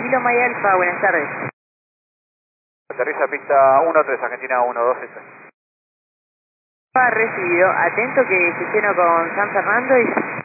Kilo Maya Alfa, buenas tardes. Aterriza pista 1-3, Argentina 1-2-7. Recibido, atento que gestiono con San Fernando y